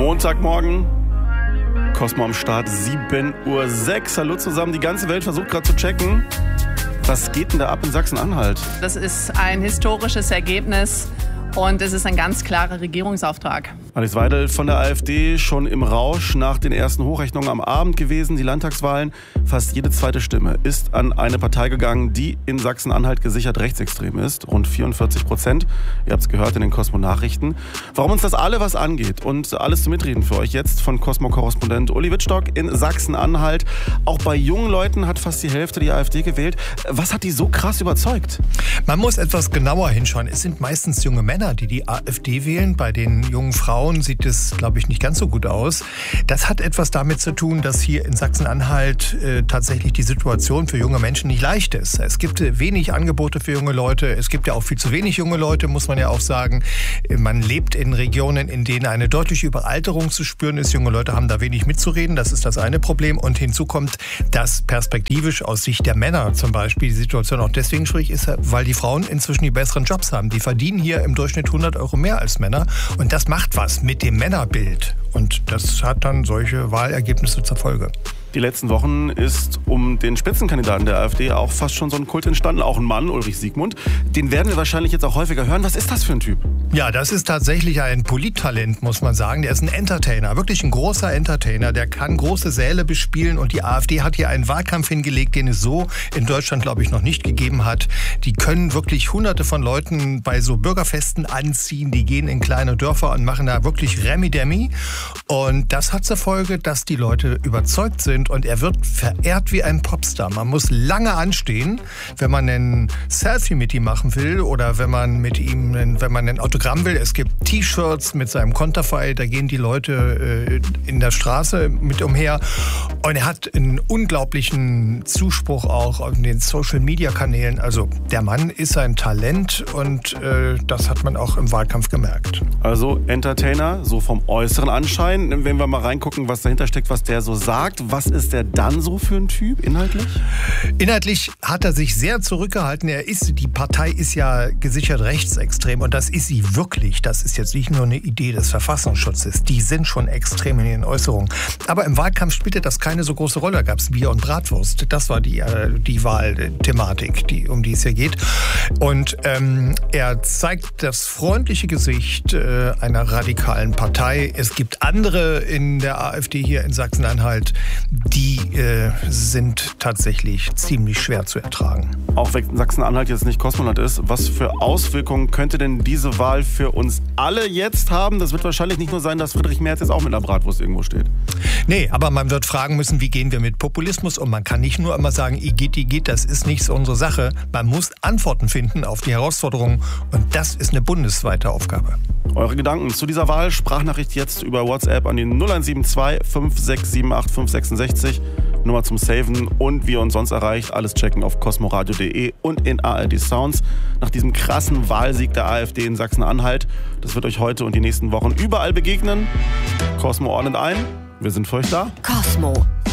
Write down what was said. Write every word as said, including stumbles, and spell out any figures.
Montagmorgen, Cosmo am Start, sieben Uhr sechs. Hallo zusammen, die ganze Welt versucht gerade zu checken. Was geht denn da ab in Sachsen-Anhalt? Das ist ein historisches Ergebnis und es ist ein ganz klarer Regierungsauftrag. Alice Weidel von der AfD schon im Rausch nach den ersten Hochrechnungen am Abend gewesen. Die Landtagswahlen, fast jede zweite Stimme ist an eine Partei gegangen, die in Sachsen-Anhalt gesichert rechtsextrem ist. Rund vierundvierzig Prozent. Ihr habt es gehört in den Cosmo-Nachrichten. Warum uns das alle was angeht und alles zum Mitreden für euch jetzt von Cosmo-Korrespondent Uli Wittstock in Sachsen-Anhalt. Auch bei jungen Leuten hat fast die Hälfte die AfD gewählt. Was hat die so krass überzeugt? Man muss etwas genauer hinschauen. Es sind meistens junge Männer, die die AfD wählen. Bei den jungen Frauen sieht es, glaube ich, nicht ganz so gut aus. Das hat etwas damit zu tun, dass hier in Sachsen-Anhalt äh, tatsächlich die Situation für junge Menschen nicht leicht ist. Es gibt äh, wenig Angebote für junge Leute. Es gibt ja auch viel zu wenig junge Leute, muss man ja auch sagen. Äh, man lebt in Regionen, in denen eine deutliche Überalterung zu spüren ist. Junge Leute haben da wenig mitzureden. Das ist das eine Problem. Und hinzu kommt, dass perspektivisch aus Sicht der Männer zum Beispiel die Situation auch deswegen schwierig ist, weil die Frauen inzwischen die besseren Jobs haben. Die verdienen hier im Durchschnitt hundert Euro mehr als Männer. Und das macht was mit dem Männerbild. Und das hat dann solche Wahlergebnisse zur Folge. Die letzten Wochen ist um den Spitzenkandidaten der AfD auch fast schon so ein Kult entstanden. Auch ein Mann, Ulrich Siegmund. Den werden wir wahrscheinlich jetzt auch häufiger hören. Was ist das für ein Typ? Ja, das ist tatsächlich ein Polittalent, muss man sagen. Der ist ein Entertainer, wirklich ein großer Entertainer. Der kann große Säle bespielen und die AfD hat hier einen Wahlkampf hingelegt, den es so in Deutschland, glaube ich, noch nicht gegeben hat. Die können wirklich hunderte von Leuten bei so Bürgerfesten anziehen. Die gehen in kleine Dörfer und machen da wirklich Remi-Demi. Und das hat zur Folge, dass die Leute überzeugt sind. Und er wird verehrt wie ein Popstar. Man muss lange anstehen, wenn man ein Selfie mit ihm machen will oder wenn man mit ihm, wenn man ein Autogramm will. Es gibt T-Shirts mit seinem Konterfei, da gehen die Leute äh, in der Straße mit umher. Und er hat einen unglaublichen Zuspruch auch auf den Social-Media-Kanälen. Also der Mann ist ein Talent und äh, das hat man auch im Wahlkampf gemerkt. Also Entertainer, so vom äußeren Anschein. Wenn wir mal reingucken, was dahinter steckt, was der so sagt, was ist der dann so für ein Typ inhaltlich? Inhaltlich hat er sich sehr zurückgehalten. Er ist, die Partei ist ja gesichert rechtsextrem und das ist sie wirklich. Das ist jetzt nicht nur eine Idee des Verfassungsschutzes. Die sind schon extrem in ihren Äußerungen. Aber im Wahlkampf spielte das keine so große Rolle. Da gab es Bier und Bratwurst. Das war die, äh, die Wahlthematik, die, um die es hier geht. Und ähm, er zeigt das freundliche Gesicht äh, einer radikalen Partei. Es gibt andere in der AfD hier in Sachsen-Anhalt, die äh, sind tatsächlich ziemlich schwer zu ertragen. Auch wenn Sachsen-Anhalt jetzt nicht Kosmonaut ist, was für Auswirkungen könnte denn diese Wahl für uns alle jetzt haben? Das wird wahrscheinlich nicht nur sein, dass Friedrich Merz jetzt auch mit einer Bratwurst irgendwo steht. Nee, aber man wird fragen müssen, wie gehen wir mit Populismus um? Man kann nicht nur immer sagen, Igitt, Igitt, das ist nicht so unsere Sache. Man muss Antworten finden auf die Herausforderungen und das ist eine bundesweite Aufgabe. Eure Gedanken zu dieser Wahl, Sprachnachricht jetzt über WhatsApp an die null eins sieben zwei fünf sechs sieben acht fünf sechs sechs, Nummer zum Saven und wie ihr uns sonst erreicht, alles checken auf cosmoradio punkt de und in A R D Sounds. Nach diesem krassen Wahlsieg der AfD in Sachsen-Anhalt, das wird euch heute und die nächsten Wochen überall begegnen. Cosmo ordnet ein, wir sind für euch da. Cosmo.